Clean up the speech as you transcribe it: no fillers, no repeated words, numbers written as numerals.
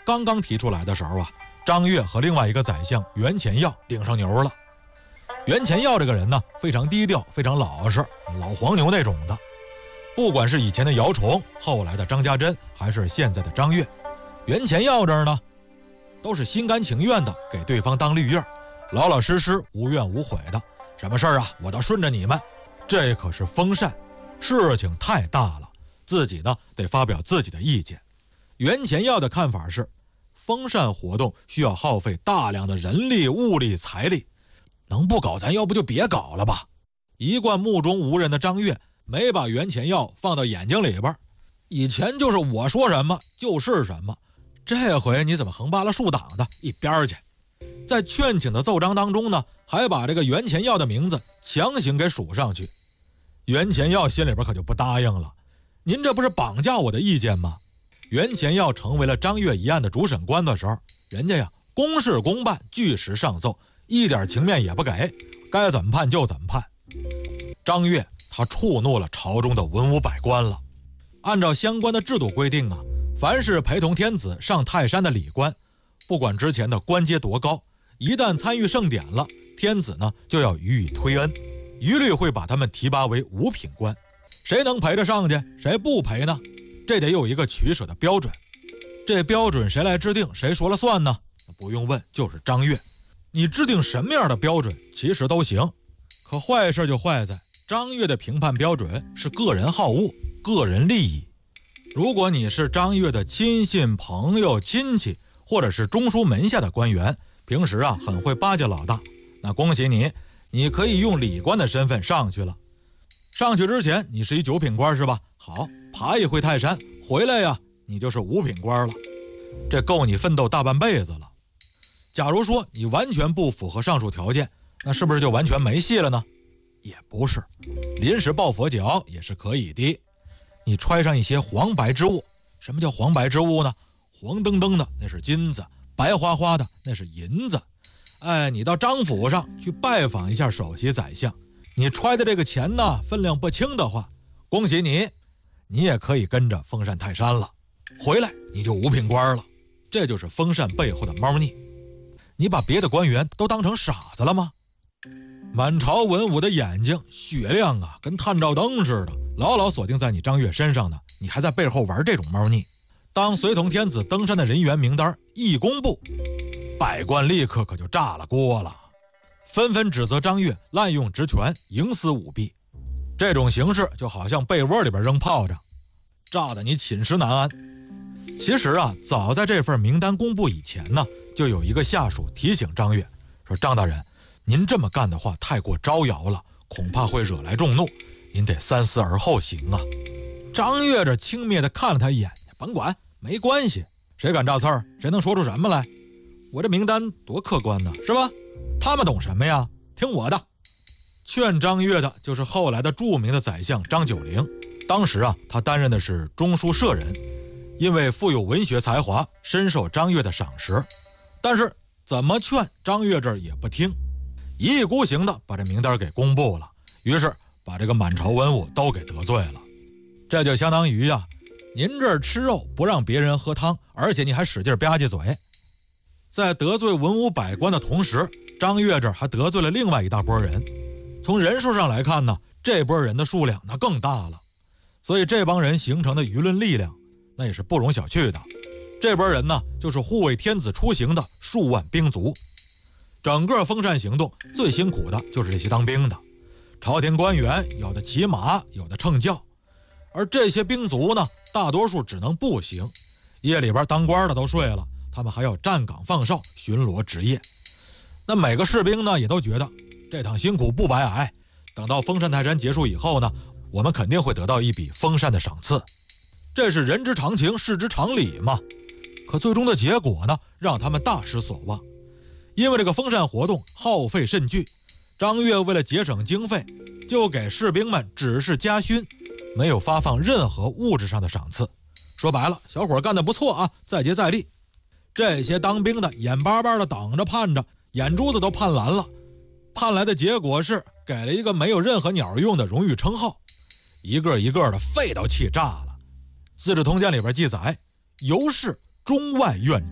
刚刚提出来的时候啊，张悦和另外一个宰相袁潜耀顶上牛了。袁潜耀这个人呢，非常低调，非常老实，老黄牛那种的。不管是以前的姚崇，后来的张家珍，还是现在的张悦，袁潜耀这儿呢，都是心甘情愿的给对方当绿叶，老老实实，无怨无悔的。什么事儿啊，我倒顺着你们。这可是风扇，事情太大了，自己呢得发表自己的意见。袁潜耀的看法是，风扇活动需要耗费大量的人力、物力、财力，能不搞咱要不就别搞了吧。一贯目中无人的张悦没把袁潜耀放到眼睛里边，以前就是我说什么就是什么，这回你怎么横扒拉竖挡的，一边去。在劝请的奏章当中呢，还把这个袁潜耀的名字强行给数上去。袁潜耀心里边可就不答应了，您这不是绑架我的意见吗？袁潜耀成为了张悦一案的主审官的时候，人家呀公事公办，据实上奏，一点情面也不给，该怎么判就怎么判。张悦他触怒了朝中的文武百官了。按照相关的制度规定啊，凡是陪同天子上泰山的礼官，不管之前的官阶多高，一旦参与盛典了，天子呢就要予以推恩，一律会把他们提拔为五品官。谁能陪着上去，谁不陪呢？这得有一个取舍的标准。这标准谁来制定，谁说了算呢？不用问，就是张悦。你制定什么样的标准其实都行，可坏事就坏在张悦的评判标准是个人好恶、个人利益。如果你是张悦的亲信、朋友、亲戚，或者是中书门下的官员，平时啊很会巴结老大，那恭喜你，你可以用礼官的身份上去了。上去之前你是一9品官是吧？好，爬一回泰山，回来呀你就是5品官了，这够你奋斗大半辈子了。假如说你完全不符合上述条件，那是不是就完全没戏了呢？也不是，临时抱佛脚也是可以的。你揣上一些黄白之物。什么叫黄白之物呢？黄澄澄的那是金子，白花花的那是银子。你到张府上去拜访一下首席宰相，你揣的这个钱呢分量不轻的话，恭喜你，你也可以跟着封禅泰山了，回来你就5品官了。这就是封禅背后的猫腻。你把别的官员都当成傻子了吗？满朝文武的眼睛雪亮啊，跟探照灯似的，牢牢锁定在你张悦身上呢，你还在背后玩这种猫腻。当随同天子登山的人员名单一公布，百官立刻可就炸了锅了，纷纷指责张悦滥用职权，营私舞弊。这种形式就好像被窝里边扔炮仗，炸得你寝食难安。其实啊，早在这份名单公布以前呢，就有一个下属提醒张悦说，张大人，您这么干的话太过招摇了，恐怕会惹来众怒，您得三思而后行啊。张悦这轻蔑地看了他一眼，甭管，没关系，谁敢炸刺儿，谁能说出什么来？我这名单多客观呢，是吧？他们懂什么呀？听我的。劝张悦的就是后来的著名的宰相张九龄。当时啊，他担任的是中书舍人，因为富有文学才华，深受张悦的赏识。但是怎么劝张悦这儿也不听，一意孤行的把这名单给公布了，于是把这个满朝文武都给得罪了。这就相当于呀，您这儿吃肉不让别人喝汤，而且你还使劲吧唧嘴。在得罪文武百官的同时，张悦这儿还得罪了另外一大波人。从人数上来看呢，这波人的数量那更大了，所以这帮人形成的舆论力量那也是不容小觑的。这波人呢，就是护卫天子出行的数万兵卒。整个封禅行动最辛苦的就是这些当兵的，朝廷官员有的骑马，有的乘轿，而这些兵卒呢，大多数只能步行，夜里边当官的都睡了，他们还要站岗放哨，巡逻值夜。那每个士兵呢，也都觉得这趟辛苦不白挨，等到封禅泰山结束以后呢，我们肯定会得到一笔封禅的赏赐，这是人之常情，事之常理嘛。可最终的结果呢，让他们大失所望。因为这个封禅活动耗费甚巨，张悦为了节省经费，就给士兵们只是加勋，没有发放任何物质上的赏赐。说白了，小伙干得不错啊，再接再厉。这些当兵的眼巴巴的等着盼着，眼珠子都盼蓝了。盼来的结果是给了一个没有任何鸟用的荣誉称号，一个一个的废到气炸了。《资治通鉴》里边记载，尤氏中外院